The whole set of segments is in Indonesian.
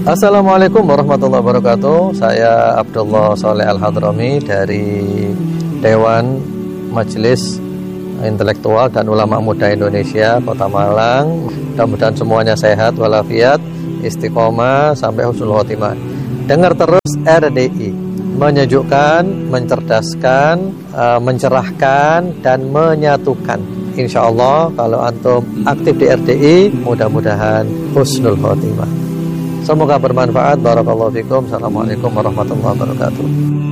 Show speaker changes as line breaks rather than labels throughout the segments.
Assalamualaikum warahmatullahi wabarakatuh. Saya Abdullah Saleh Al-Hadrami dari Dewan Majelis Intelektual dan Ulama Muda Indonesia Kota Malang. Mudah-mudahan semuanya sehat walafiat, istiqomah sampai husnul khotimah. Dengar terus RDI, menyejukkan, mencerdaskan, mencerahkan dan menyatukan. Insya Allah kalau antum aktif di RDI, mudah-mudahan husnul khotimah. Semoga bermanfaat. Barakallahu fikum. Assalamualaikum warahmatullahi wabarakatuh.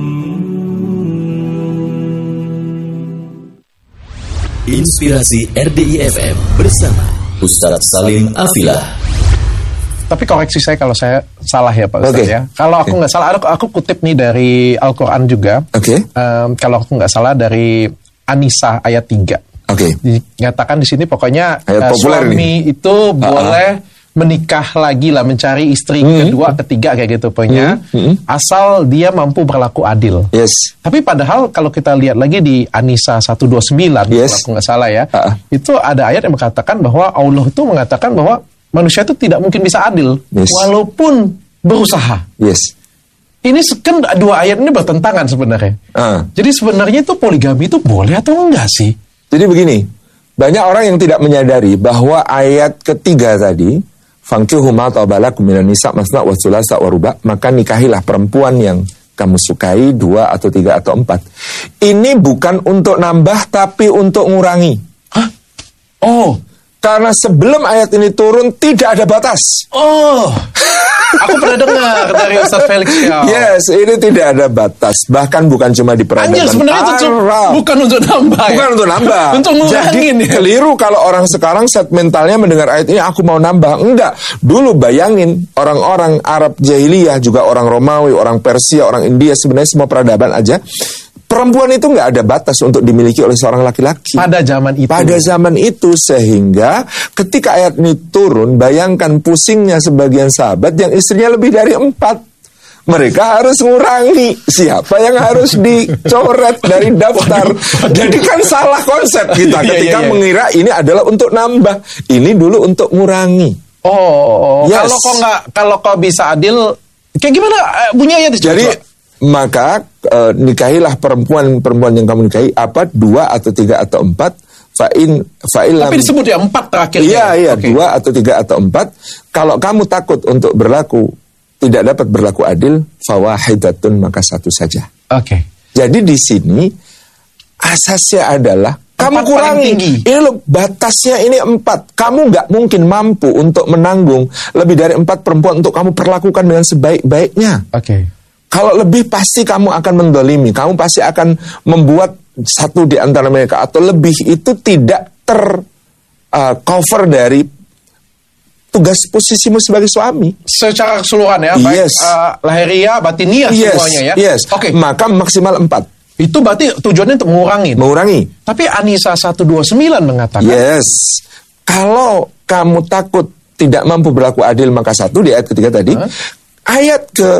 Inspirasi RDI FM bersama Ustaz Salim Afilah.
Tapi koreksi saya kalau saya salah ya Pak Ustaz ya. Kalau aku nggak salah, aku kutip nih dari Al-Quran juga. Kalau aku nggak salah dari An-Nisa ayat 3. Dinyatakan di sini pokoknya suami nih itu boleh menikah lagi lah, mencari istri kedua, ketiga kayak gitu pokoknya, asal dia mampu berlaku adil. Tapi padahal kalau kita lihat lagi di An-Nisa 129, kalau aku nggak salah ya, itu ada ayat yang mengatakan bahwa Allah itu mengatakan bahwa manusia itu tidak mungkin bisa adil, walaupun berusaha. Ini kan dua ayat ini bertentangan sebenarnya. Jadi sebenarnya itu poligami itu boleh atau enggak sih?
Jadi begini, banyak orang yang tidak menyadari bahwa ayat ketiga tadi, fankihu ma tabalakum minan nisa masna wa thulatha wa ruba', maka nikahilah perempuan yang kamu sukai 2 atau 3 atau 4. Ini bukan untuk nambah tapi untuk ngurangi. Karena sebelum ayat ini turun tidak ada batas.
Aku pernah dengar dari Ustaz Felix ya.
Ini tidak ada batas. Bahkan bukan cuma di peradaban Arab.
Bukan untuk nambah.
Bukan untuk nambah.
Untuk ngurangin.
Jadi keliru kalau orang sekarang set mentalnya mendengar ayat ini aku mau nambah. Enggak. Dulu bayangin orang-orang Arab jahiliyah, juga orang Romawi, orang Persia, orang India, sebenarnya semua peradaban aja, perempuan itu nggak ada batas untuk dimiliki oleh seorang laki-laki.
Pada zaman itu.
Pada zaman itu, sehingga ketika ayat ini turun, bayangkan pusingnya sebagian sahabat yang istrinya lebih dari 4. Mereka harus ngurangi. Siapa yang harus dicoret dari daftar? Jadi kan salah konsep kita ketika mengira ini adalah untuk nambah. Ini dulu untuk ngurangi.
Kalau kau bisa adil, kayak gimana bunyi ayat itu?
Jadi maka nikahilah perempuan yang kamu nikahi 2 atau 3 atau 4.
Tapi disebut ya 4 terakhir.
2 atau 3 atau 4. Kalau kamu takut untuk tidak dapat berlaku adil, fawahidatun, maka 1 saja. Jadi di sini asasnya adalah kamu kurangi. Ini loh, batasnya ini 4. Kamu nggak mungkin mampu untuk menanggung lebih dari 4 perempuan untuk kamu perlakukan dengan sebaik-baiknya. Kalau lebih pasti kamu akan mendolimi, kamu pasti akan membuat satu di antara mereka atau lebih itu tidak cover dari tugas posisimu sebagai suami.
Secara keseluruhan ya, baik lahiriah, batiniah semuanya ya.
Maka maksimal 4.
Itu berarti tujuannya untuk mengurangi. Tapi An-Nisa 129 mengatakan.
Kalau kamu takut tidak mampu berlaku adil, maka 1 di ayat ketiga tadi. Ayat ke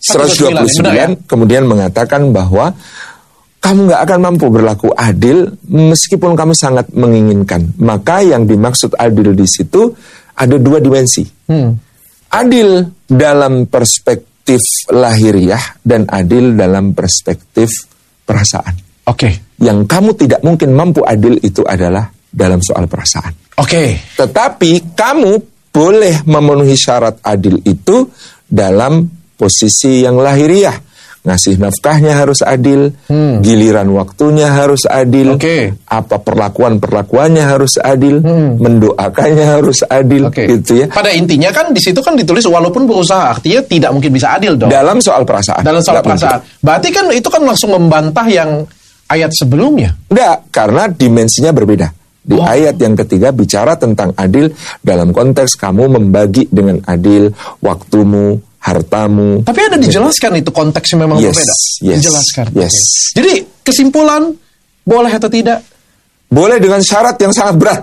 129 kemudian mengatakan bahwa kamu nggak akan mampu berlaku adil meskipun kamu sangat menginginkan. Maka yang dimaksud adil di situ ada 2 dimensi. Adil dalam perspektif lahiriah dan adil dalam perspektif perasaan. Yang kamu tidak mungkin mampu adil itu adalah dalam soal perasaan. Tetapi kamu boleh memenuhi syarat adil itu dalam posisi yang lahiriah. Ngasih nafkahnya harus adil, giliran waktunya harus adil, apa perlakuannya harus adil, mendoakannya harus adil, gitu ya.
Pada intinya kan di situ kan ditulis walaupun berusaha, artinya tidak mungkin bisa adil dong.
Dalam soal perasaan.
Berarti kan itu kan langsung membantah yang ayat sebelumnya.
Enggak, karena dimensinya berbeda. Di ayat yang ketiga bicara tentang adil dalam konteks kamu membagi dengan adil waktumu, hartamu.
Tapi ada dijelaskan itu konteksnya memang berbeda. Dijelaskan. Jadi kesimpulan boleh atau tidak?
Boleh dengan syarat yang sangat berat.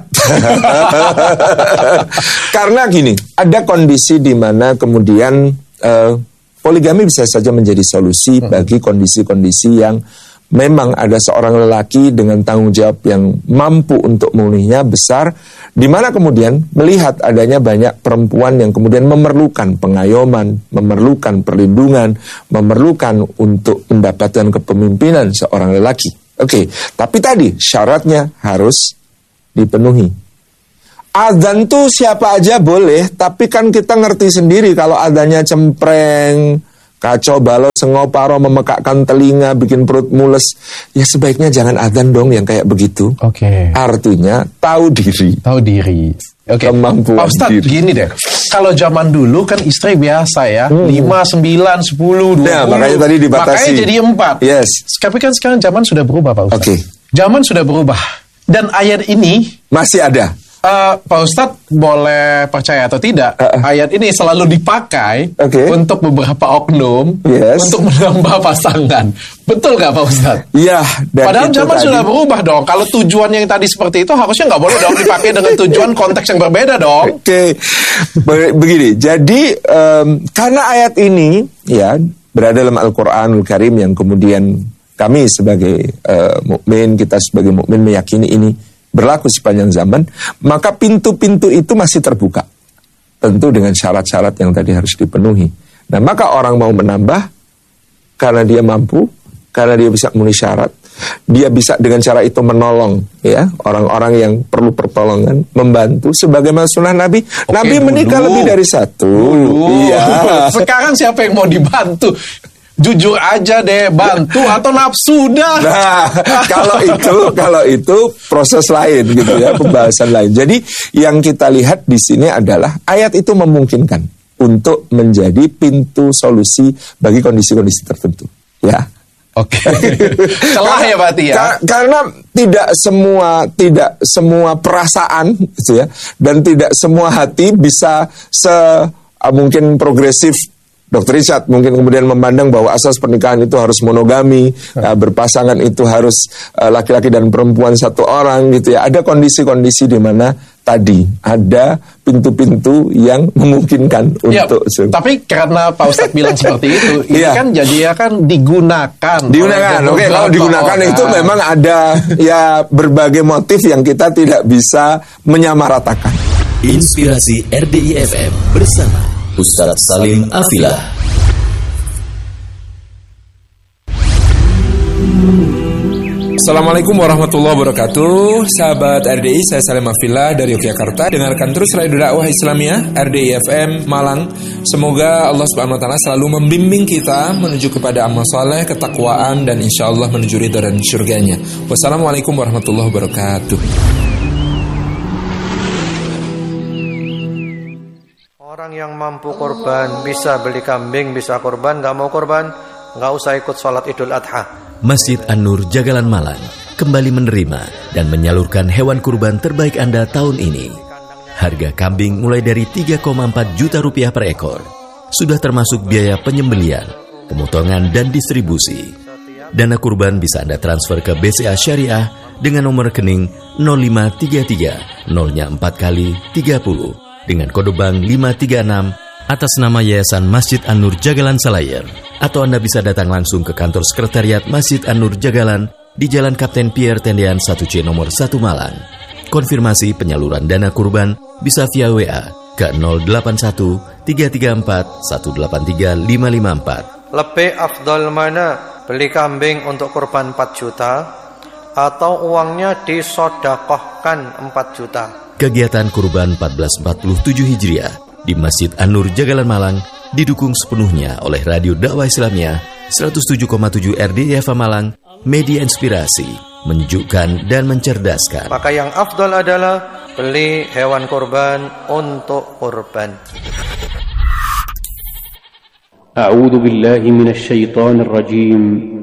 Karena gini, ada kondisi di mana kemudian poligami bisa saja menjadi solusi bagi kondisi-kondisi yang memang ada seorang lelaki dengan tanggung jawab yang mampu untuk memenuhinya besar, di mana kemudian melihat adanya banyak perempuan yang kemudian memerlukan pengayoman, memerlukan perlindungan, memerlukan untuk mendapatkan kepemimpinan seorang lelaki. Oke, tapi tadi syaratnya harus dipenuhi. Adzan tuh siapa aja boleh, tapi kan kita ngerti sendiri kalau adanya cempreng, kacau balau, sengoparo, memekakkan telinga, bikin perut mules, ya sebaiknya jangan adzan dong yang kayak begitu.
Oke.
Artinya tahu diri.
Tahu diri. Oke.
Kemampuan
Pak Ustadz,
diri.
gini deh. Kalau zaman dulu kan istri biasa ya, 5, 9, 10, 20.
Nah, makanya tadi dibatasi.
Makanya jadi 4.
Yes.
Tapi kan sekarang zaman sudah berubah, Pak Ustadz.
Oke.
Zaman sudah berubah. Dan ayat ini
Masih ada.
Pak Ustadz boleh percaya atau tidak, ayat ini selalu dipakai untuk beberapa oknum untuk menambah pasangan. Betul nggak Pak Ustadz?
Iya.
Padahal zaman sudah berubah dong. Kalau tujuan yang tadi seperti itu harusnya nggak boleh dong dipakai dengan tujuan konteks yang berbeda dong.
Oke. Begini. Jadi karena ayat ini ya berada dalam Al-Quranul Karim yang kemudian kami sebagai mukmin, kita sebagai mukmin meyakini ini berlaku sepanjang zaman, maka pintu-pintu itu masih terbuka. Tentu dengan syarat-syarat yang tadi harus dipenuhi. Nah, maka orang mau menambah karena dia mampu, karena dia bisa memenuhi syarat, dia bisa dengan cara itu menolong ya orang-orang yang perlu pertolongan, membantu sebagaimana sunnah Nabi. Nabi menikah lebih dari satu. Iya.
Sekarang siapa yang mau dibantu? Jujur aja deh, bantu atau nafsu dah.
Nah, kalau itu proses lain gitu ya, pembahasan lain. Jadi yang kita lihat di sini adalah ayat itu memungkinkan untuk menjadi pintu solusi bagi kondisi-kondisi tertentu, ya.
Oke. Celah ya berarti ya.
Karena tidak semua perasaan gitu ya, dan tidak semua hati bisa mungkin progresif. Dr. Richard mungkin kemudian memandang bahwa asas pernikahan itu harus monogami, berpasangan itu harus laki-laki dan perempuan satu orang gitu ya. Ada kondisi-kondisi di mana tadi ada pintu-pintu yang memungkinkan untuk.
Tapi karena Pak Ustadz bilang seperti itu, ini kan jadi akan digunakan.
Oke, kalau digunakan itu memang ada ya berbagai motif yang kita tidak bisa menyamaratakan.
Inspirasi RDI FM bersama Ustadz Salim Afilah.
Assalamualaikum warahmatullahi wabarakatuh. Sahabat RDI, saya Salim Afilah dari Yogyakarta. Dengarkan terus Radio Dakwah Islamiyah RDI FM Malang. Semoga Allah Subhanahu wa taala selalu membimbing kita menuju kepada amal saleh, ketakwaan, dan insyaallah menuju ridha dan surganya. Wassalamualaikum warahmatullahi wabarakatuh.
Orang yang mampu korban, bisa beli kambing, bisa korban, nggak mau korban, nggak usah ikut sholat Idul Adha.
Masjid An-Nur Jagalan Malang kembali menerima dan menyalurkan hewan kurban terbaik Anda tahun ini. Harga kambing mulai dari 3,4 juta rupiah per ekor. Sudah termasuk biaya penyembelian, pemotongan, dan distribusi. Dana kurban bisa Anda transfer ke BCA Syariah dengan nomor rekening 0533 0-nya 4 kali 30. Dengan kode bank 536 atas nama Yayasan Masjid An-Nur Jagalan Selayar. Atau Anda bisa datang langsung ke kantor sekretariat Masjid An-Nur Jagalan di Jalan Kapten Pierre Tendean 1C nomor 1 Malang. Konfirmasi penyaluran dana kurban bisa via WA ke 081 334 183 554.
Lebih afdal mana? Beli kambing untuk kurban 4 juta atau uangnya disodakohkan 4 juta?
Kegiatan kurban 1447 Hijriah di Masjid An-Nur Jagalan Malang didukung sepenuhnya oleh Radio Dakwah Islamiyah 107,7 RDI FM Malang, media inspirasi, menunjukkan dan mencerdaskan.
Maka yang afdal adalah beli hewan kurban untuk kurban.
A'udzu billahi minasy syaithanir rajim.